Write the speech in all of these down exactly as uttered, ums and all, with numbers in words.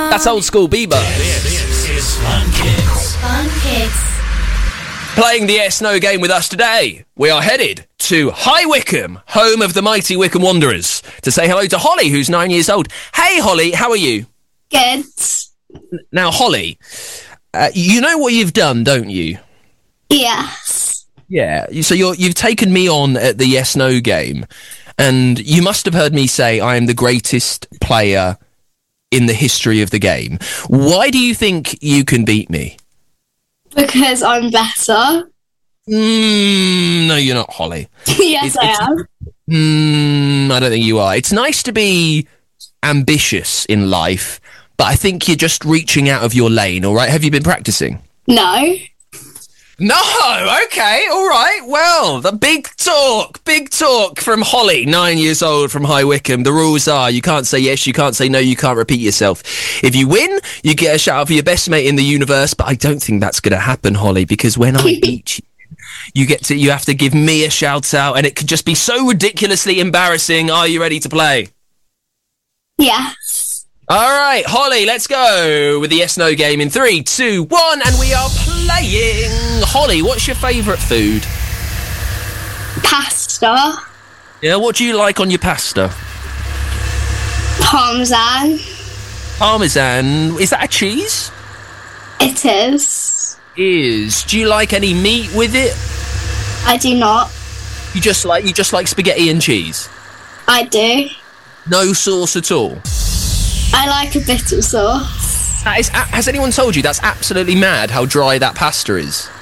That's old school Bieber. This is Fun Kids. Fun Kids. Playing the Yes No game with us today, we are headed to High Wycombe, home of the mighty Wycombe Wanderers, to say hello to Holly, who's nine years old. Hey, Holly, how are you? Good. Now, Holly, uh, you know what you've done, don't you? Yes. Yeah. So you're, you've taken me on at the Yes No game, and you must have heard me say I am the greatest player in the history of the game. Why do you think you can beat me? Because I'm better. Mm, no, you're not, Holly. yes, It's- I it's- am. Mm, I don't think you are. It's nice to be ambitious in life, but I think you're just reaching out of your lane, all right? Have you been practicing? No. No, okay, all right. Well, the big talk, big talk from Holly, nine years old from High Wycombe. The rules are you can't say yes, you can't say no, you can't repeat yourself. If you win, you get a shout out for your best mate in the universe, but I don't think that's going to happen, Holly, because when I beat you, you get to, you have to give me a shout out, and it could just be so ridiculously embarrassing. Are you ready to play? Yes. All right, Holly, let's go with the Yes No game in three, two, one, and we are playing. Holly, what's your favourite food? Pasta. Yeah, what do you like on your pasta? Parmesan. Parmesan. Is that a cheese? It is. Is. Do you like any meat with it? I do not. You just like you just like spaghetti and cheese? I do. No sauce at all? I like a bit of sauce. That is, has anyone told you that's absolutely mad how dry that pasta is?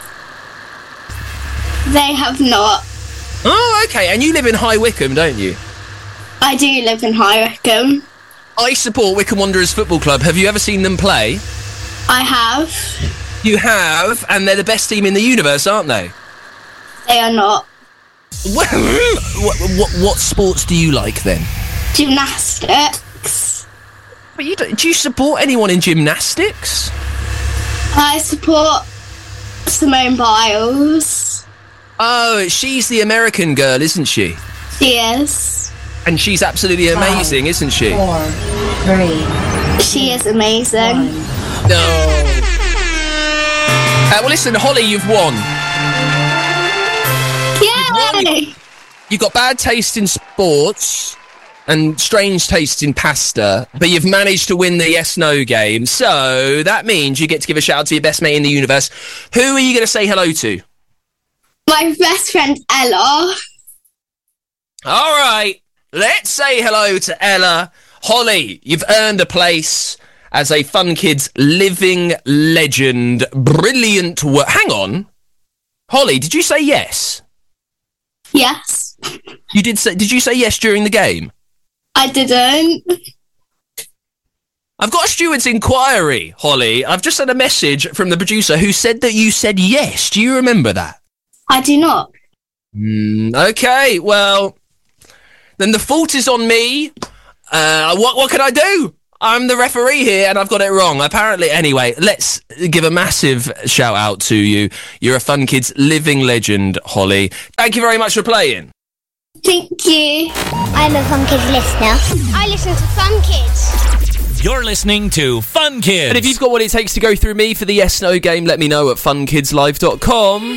They have not. Oh, okay. And you live in High Wycombe, don't you? I do live in High Wycombe. I support Wycombe Wanderers Football Club. Have you ever seen them play? I have. You have, and they're the best team in the universe, aren't they? They are not. what, what, what sports do you like then? Gymnastics. But you don't, do you support anyone in gymnastics? I support Simone Biles. Oh, she's the American girl, isn't she? She is. And she's absolutely amazing, Five, isn't she? Four, three. She is amazing. One. No. Uh, well, listen, Holly, you've won. Yay! You've got bad taste in sports and strange taste in pasta, but you've managed to win the Yes No game. So that means you get to give a shout out to your best mate in the universe. Who are you going to say hello to? My best friend Ella. All right, let's say hello to Ella. Holly, you've earned a place as a Fun Kids living legend. Brilliant work. Hang on. Holly, did you say yes? Yes. You did say, did you say yes during the game? I didn't. I've got a steward's inquiry, Holly. I've just had a message from the producer who said that you said yes. Do you remember that? I do not. Mm, okay, well, then the fault is on me. Uh, what what can I do? I'm the referee here and I've got it wrong. Apparently, anyway, let's give a massive shout out to you. You're a Fun Kids living legend, Holly. Thank you very much for playing. Thank you. I'm a Fun Kids listener. I listen to Fun Kids. You're listening to Fun Kids. And if you've got what it takes to go through me for the Yes No game, let me know at fun kids live dot com.